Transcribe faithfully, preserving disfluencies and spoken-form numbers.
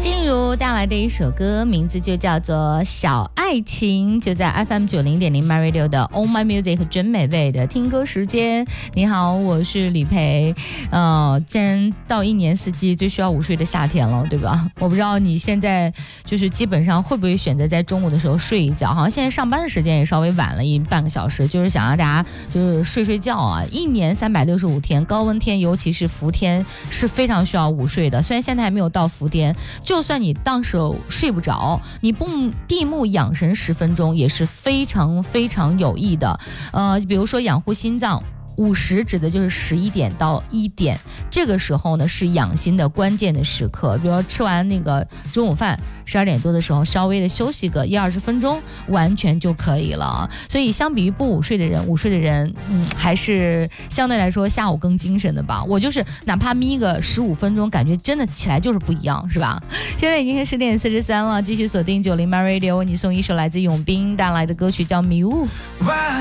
静茹带来的一首歌，名字就叫做《小爱情》，就在 F M 九零点零 My Radio 的 Oh My Music 真美味的听歌时间。你好，我是李培。呃，既然到一年四季最需要午睡的夏天了，对吧？我不知道你现在就是基本上会不会选择在中午的时候睡一觉？好像现在上班的时间也稍微晚了一半个小时，就是想让大家就是睡睡觉啊。一年三百六十五天，高温天，尤其是伏天，是非常需要午睡的。虽然现在还没有到伏天，就算你当时睡不着，你不闭目养神十分钟也是非常非常有益的。呃，比如说养护心脏。午时指的就是十一点到一点，这个时候呢是养心的关键的时刻。比如说吃完那个中午饭，十二点多的时候稍微的休息个一二十分钟，完全就可以了。所以相比于不午睡的人，午睡的人，嗯，还是相对来说下午更精神的吧。我就是哪怕眯个十五分钟，感觉真的起来就是不一样，是吧？现在已经是十点四十三了，继续锁定九零 My Radio， 为你送一首来自永斌带来的歌曲叫《迷雾》。